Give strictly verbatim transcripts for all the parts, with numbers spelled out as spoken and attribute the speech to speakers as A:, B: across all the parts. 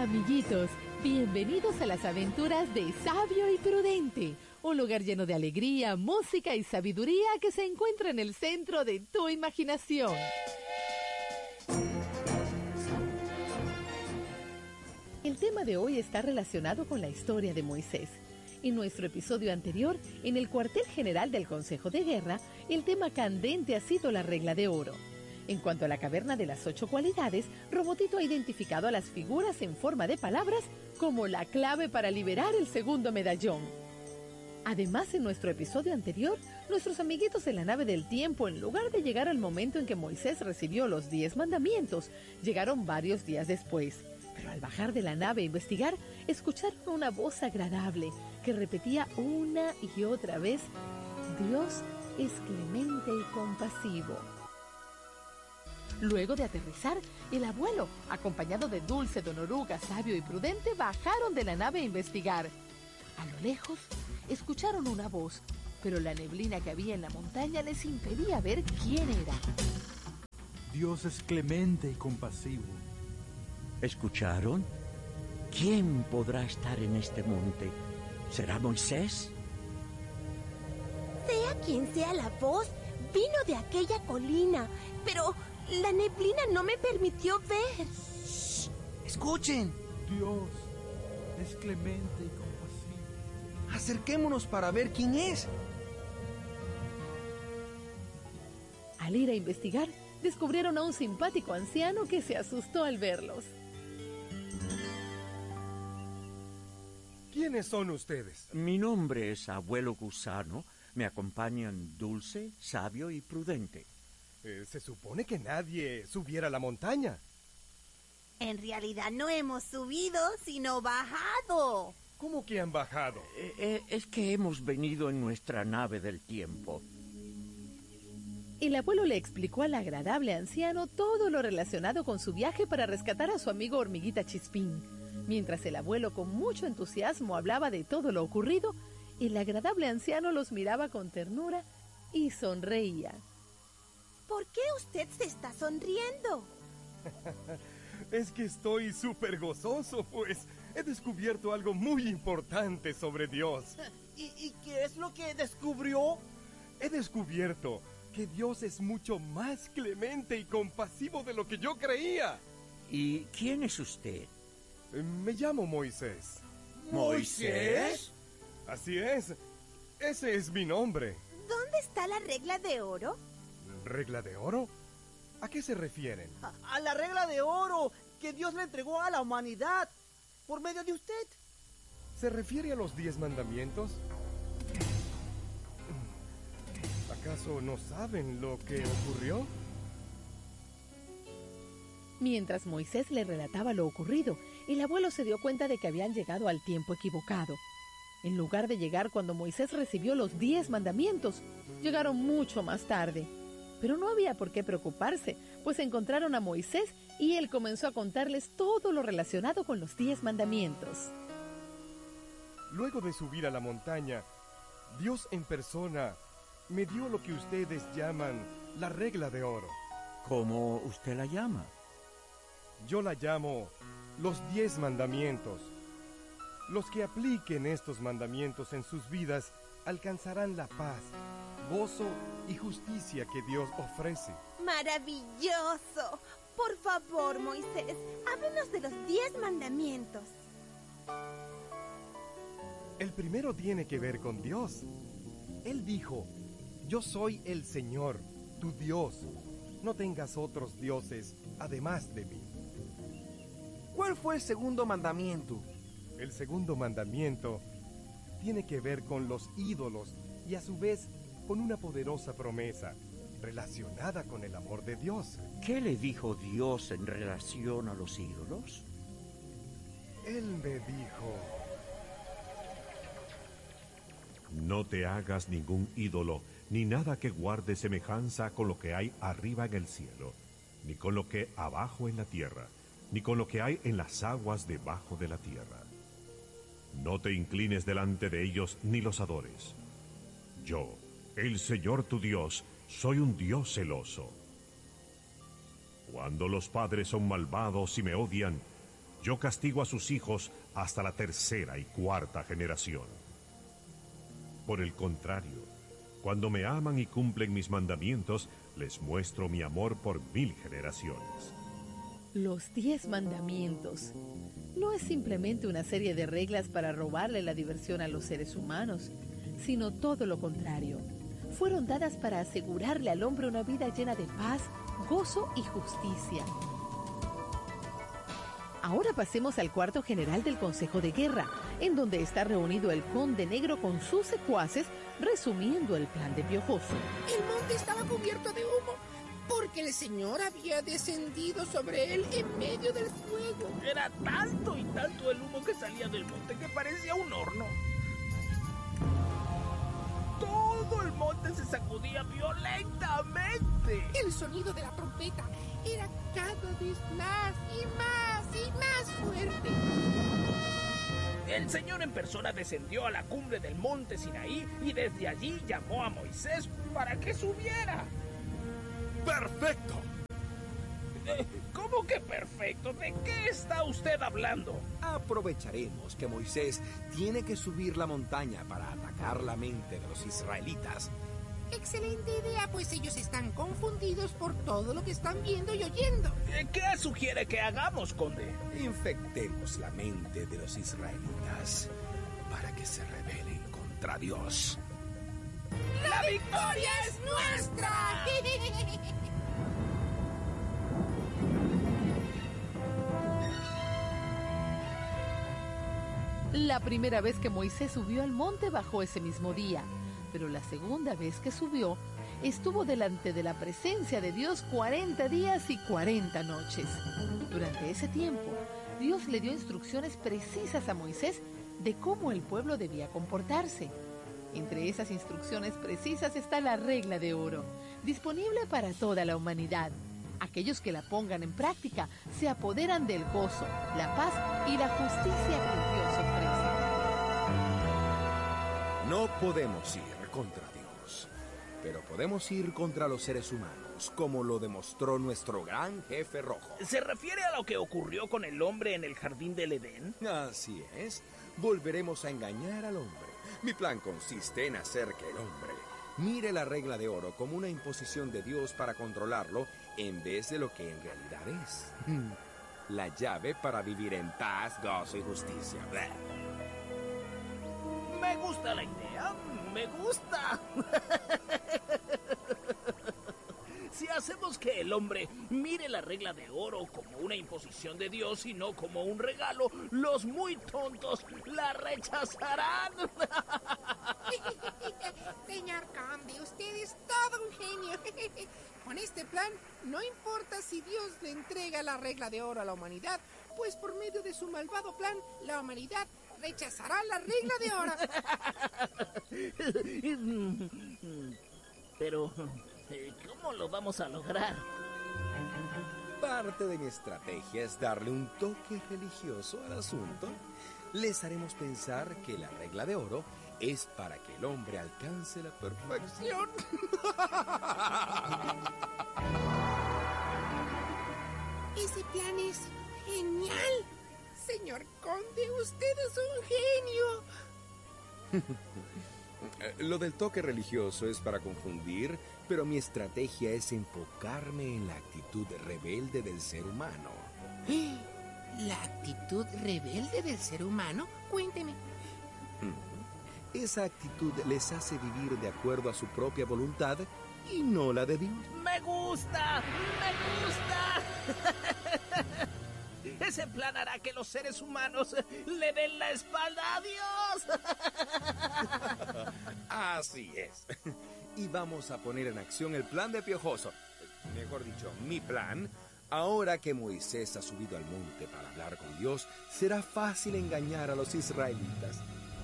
A: Amiguitos, bienvenidos a las aventuras de Sabio y Prudente, un lugar lleno de alegría, música y sabiduría que se encuentra en el centro de tu imaginación. El tema de hoy está relacionado con la historia de Moisés. En nuestro episodio anterior, en el cuartel general del Consejo de Guerra, el tema candente ha sido la regla de oro. En cuanto a la caverna de las ocho cualidades, Robotito ha identificado a las figuras en forma de palabras como la clave para liberar el segundo medallón. Además, en nuestro episodio anterior, nuestros amiguitos en la nave del tiempo, en lugar de llegar al momento en que Moisés recibió los diez mandamientos, llegaron varios días después. Pero al bajar de la nave a investigar, escucharon una voz agradable que repetía una y otra vez: Dios es clemente y compasivo. Luego de aterrizar, el abuelo, acompañado de Dulce, Don Oruga, Sabio y Prudente, bajaron de la nave a investigar. A lo lejos, escucharon una voz, pero la neblina que había en la montaña les impedía ver quién era.
B: Dios es clemente y compasivo.
C: ¿Escucharon? ¿Quién podrá estar en este monte? ¿Será Moisés?
D: Sea quien sea la voz, vino de aquella colina, pero la neblina no me permitió ver.
E: ¡Shh! ¡Escuchen!
B: Dios es clemente y compasivo.
E: Acerquémonos para ver quién es.
A: Al ir a investigar, descubrieron a un simpático anciano que se asustó al verlos.
F: ¿Quiénes son ustedes?
C: Mi nombre es Abuelo Gusano. Me acompañan Dulce, Sabio y Prudente.
F: Eh, se supone que nadie subiera a la montaña.
D: En realidad no hemos subido, sino bajado.
F: ¿Cómo que han bajado?
C: Eh, eh, es que hemos venido en nuestra nave del tiempo.
A: El abuelo le explicó al agradable anciano todo lo relacionado con su viaje para rescatar a su amigo Hormiguita Chispín. Mientras el abuelo con mucho entusiasmo hablaba de todo lo ocurrido, el agradable anciano los miraba con ternura y sonreía.
D: ¿Por qué usted se está sonriendo?
F: Es que estoy súper gozoso, pues he descubierto algo muy importante sobre Dios.
E: ¿Y, ¿Y qué es lo que descubrió?
F: He descubierto que Dios es mucho más clemente y compasivo de lo que yo creía.
C: ¿Y quién es usted?
F: Eh, Me llamo Moisés.
E: ¿Moisés?
F: Así es. Ese es mi nombre.
D: ¿Dónde está la regla de oro?
F: ¿Regla de oro? ¿A qué se refieren?
E: A, a la regla de oro que Dios le entregó a la humanidad por medio de usted.
F: ¿Se refiere a los diez mandamientos? ¿Acaso no saben lo que ocurrió?
A: Mientras Moisés le relataba lo ocurrido, el abuelo se dio cuenta de que habían llegado al tiempo equivocado. En lugar de llegar cuando Moisés recibió los diez mandamientos, llegaron mucho más tarde. Pero no había por qué preocuparse, pues encontraron a Moisés y él comenzó a contarles todo lo relacionado con los diez mandamientos.
F: Luego de subir a la montaña, Dios en persona me dio lo que ustedes llaman la regla de oro.
C: ¿Cómo usted la llama?
F: Yo la llamo los diez mandamientos. Los que apliquen estos mandamientos en sus vidas alcanzarán la paz, gozo y justicia que Dios ofrece.
D: ¡Maravilloso! Por favor, Moisés, háblenos de los diez mandamientos.
F: El primero tiene que ver con Dios. Él dijo: yo soy el Señor, tu Dios. No tengas otros dioses además de mí.
E: ¿Cuál fue el segundo mandamiento?
F: El segundo mandamiento tiene que ver con los ídolos y a su vez con una poderosa promesa relacionada con el amor de Dios.
C: ¿Qué le dijo Dios en relación a los ídolos?
F: Él me dijo:
G: no te hagas ningún ídolo, ni nada que guarde semejanza con lo que hay arriba en el cielo, ni con lo que abajo en la tierra, ni con lo que hay en las aguas debajo de la tierra. No te inclines delante de ellos ni los adores. Yo, el Señor tu Dios, soy un Dios celoso. Cuando los padres son malvados y me odian, Yo castigo a sus hijos hasta la tercera y cuarta generación. Por el contrario, cuando me aman y cumplen mis mandamientos, les muestro mi amor por mil generaciones.
A: Los diez mandamientos no es simplemente una serie de reglas para robarle la diversión a los seres humanos, sino todo lo contrario. Fueron dadas para asegurarle al hombre una vida llena de paz, gozo y justicia. Ahora pasemos al cuarto general del Consejo de Guerra, en donde está reunido el Conde Negro con sus secuaces, resumiendo el plan de Piojoso.
H: El monte estaba cubierto de humo, porque el Señor había descendido sobre él en medio del fuego.
I: Era tanto y tanto el humo que salía del monte que parecía un horno. Todo el monte se sacudía violentamente.
H: El sonido de la trompeta era cada vez más y más y más fuerte.
I: El Señor en persona descendió a la cumbre del monte Sinaí y desde allí llamó a Moisés para que subiera.
J: ¡Perfecto!
I: ¿Cómo que perfecto? ¿De qué está usted hablando?
J: Aprovecharemos que Moisés tiene que subir la montaña para atacar la mente de los israelitas.
H: Excelente idea, pues ellos están confundidos por todo lo que están viendo y oyendo.
I: ¿Qué sugiere que hagamos, conde?
J: Infectemos la mente de los israelitas para que se rebelen contra Dios.
H: ¡La victoria es nuestra!
A: La primera vez que Moisés subió al monte bajó ese mismo día, pero la segunda vez que subió, estuvo delante de la presencia de Dios cuarenta días y cuarenta noches. Durante ese tiempo, Dios le dio instrucciones precisas a Moisés de cómo el pueblo debía comportarse. Entre esas instrucciones precisas está la regla de oro, disponible para toda la humanidad. Aquellos que la pongan en práctica se apoderan del gozo, la paz y la justicia que Dios ofrece.
J: No podemos ir contra Dios, pero podemos ir contra los seres humanos, como lo demostró nuestro gran jefe rojo.
I: ¿Se refiere a lo que ocurrió con el hombre en el jardín del Edén?
J: Así es. Volveremos a engañar al hombre. Mi plan consiste en hacer que el hombre mire la regla de oro como una imposición de Dios para controlarlo en vez de lo que en realidad es. La llave para vivir en paz, gozo y justicia.
I: Me gusta la idea, me gusta. Si hacemos que el hombre mire la regla de oro como una imposición de Dios y no como un regalo, los muy tontos la rechazarán.
H: Señor Conde, usted es todo un genio. Con este plan, no importa si Dios le entrega la regla de oro a la humanidad, pues por medio de su malvado plan, la humanidad rechazará la regla de oro.
I: Pero, ¿cómo lo vamos a lograr?
J: Parte de mi estrategia es darle un toque religioso al asunto. Les haremos pensar que la regla de oro es para que el hombre alcance la perfección.
H: Ese plan es genial. Señor Conde, usted es un genio.
J: Lo del toque religioso es para confundir, pero mi estrategia es enfocarme en la actitud rebelde del ser humano.
H: ¿La actitud rebelde del ser humano? Cuénteme.
J: Esa actitud les hace vivir de acuerdo a su propia voluntad y no la de Dios.
I: ¡Me gusta! ¡Me gusta! Ese plan hará que los seres humanos le den la espalda a Dios.
J: Así es. Y vamos a poner en acción el plan de Piojoso. Mejor dicho, mi plan. Ahora que Moisés ha subido al monte para hablar con Dios, será fácil engañar a los israelitas.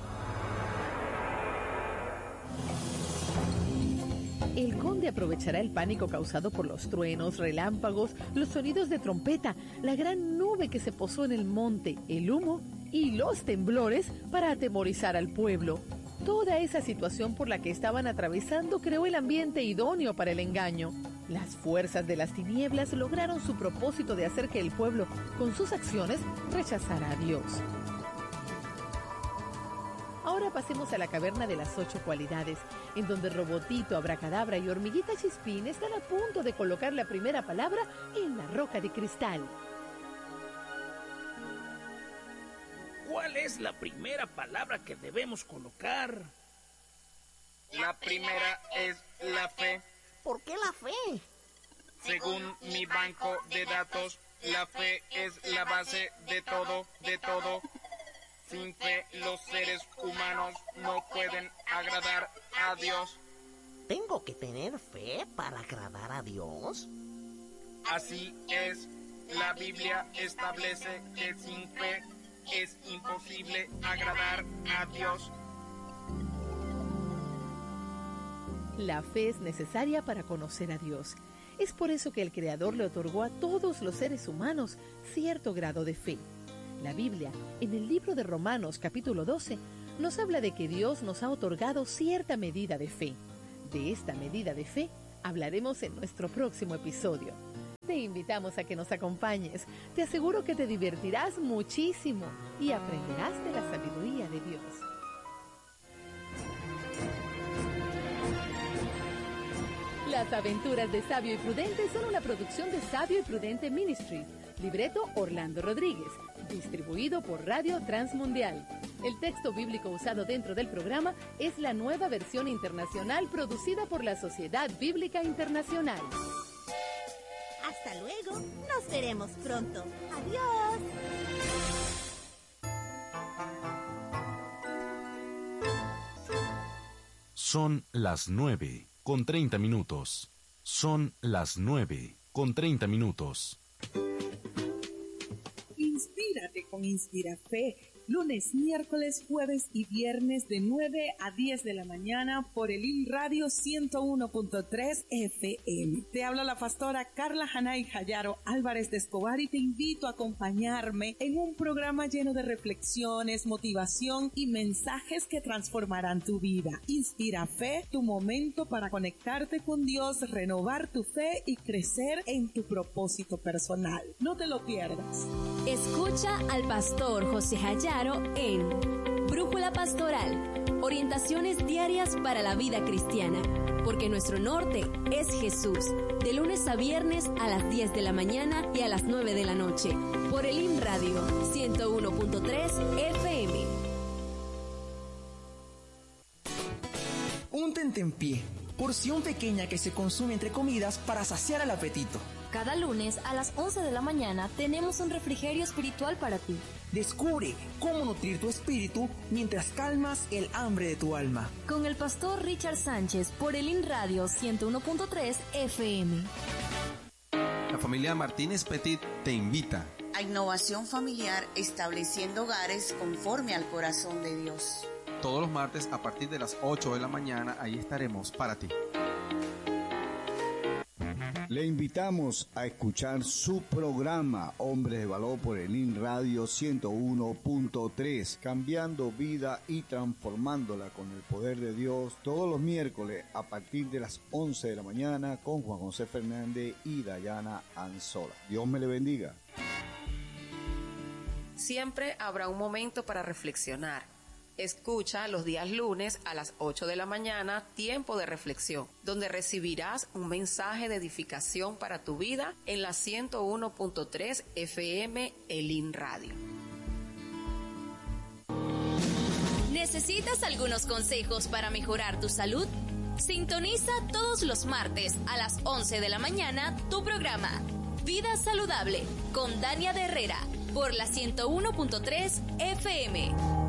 A: El conde aprovechará el pánico causado por los truenos, relámpagos, los sonidos de trompeta, la gran nube que se posó en el monte, el humo y los temblores para atemorizar al pueblo. Toda esa situación por la que estaban atravesando creó el ambiente idóneo para el engaño. Las fuerzas de las tinieblas lograron su propósito de hacer que el pueblo, con sus acciones, rechazara a Dios. Ahora pasemos a la caverna de las ocho cualidades, en donde Robotito, Abracadabra y Hormiguita Chispín están a punto de colocar la primera palabra en la roca de cristal.
I: ¿Cuál es la primera palabra que debemos colocar?
K: La primera es la fe.
D: ¿Por qué la fe?
K: Según mi banco de datos, la fe es la base de todo, de todo. Sin fe, los seres humanos no pueden agradar a Dios.
L: ¿Tengo que tener fe para agradar a Dios?
K: Así es. La Biblia establece que sin fe es imposible agradar a Dios.
A: La fe es necesaria para conocer a Dios. Es por eso que el Creador le otorgó a todos los seres humanos cierto grado de fe. La Biblia, en el libro de Romanos capítulo doce, nos habla de que Dios nos ha otorgado cierta medida de fe. De esta medida de fe hablaremos en nuestro próximo episodio. Te invitamos a que nos acompañes. Te aseguro que te divertirás muchísimo y aprenderás de la sabiduría de Dios. Las aventuras de Sabio y Prudente son una producción de Sabio y Prudente Ministries. Libreto Orlando Rodríguez. Distribuido por Radio Transmundial. El texto bíblico usado dentro del programa es la nueva versión internacional producida por la Sociedad Bíblica Internacional.
D: Hasta luego. Nos veremos pronto. Adiós.
M: Son las nueve con treinta minutos. Son las nueve con treinta minutos.
N: Inspírate con InspiraFé. Lunes, miércoles, jueves y viernes de nueve a diez de la mañana por el I N Radio ciento uno punto tres F M. Te habla la pastora Carla Hanay Jayaro Álvarez de Escobar y te invito a acompañarme en un programa lleno de reflexiones, motivación y mensajes que transformarán tu vida. InspiraFé, tu momento para conectarte con Dios, renovar tu fe y crecer en tu propósito personal. No te lo pierdas.
O: Escucha al pastor José Jayaro en Brújula Pastoral, orientaciones diarias para la vida cristiana, porque nuestro norte es Jesús, de lunes a viernes a las diez de la mañana y a las nueve de la noche, por el I N Radio ciento uno punto tres F M.
P: Un tentempié, porción pequeña que se consume entre comidas para saciar el apetito.
O: Cada lunes a las once de la mañana tenemos un refrigerio espiritual para ti.
P: Descubre cómo nutrir tu espíritu mientras calmas el hambre de tu alma.
O: Con el pastor Richard Sánchez por el I N Radio ciento uno punto tres F M.
Q: La familia Martínez Petit te invita
R: a Innovación Familiar, estableciendo hogares conforme al corazón de Dios.
Q: Todos los martes a partir de las ocho de la mañana, ahí estaremos para ti.
S: Le invitamos a escuchar su programa Hombres de Valor por el I N Radio ciento uno punto tres, cambiando vida y transformándola con el poder de Dios, todos los miércoles a partir de las once de la mañana con Juan José Fernández y Dayana Anzola. Dios me le bendiga.
T: Siempre habrá un momento para reflexionar. Escucha los días lunes a las ocho de la mañana, Tiempo de Reflexión, donde recibirás un mensaje de edificación para tu vida en la ciento uno punto tres F M, el I N Radio.
O: ¿Necesitas algunos consejos para mejorar tu salud? Sintoniza todos los martes a las once de la mañana tu programa Vida Saludable con Dania de Herrera por la ciento uno punto tres F M.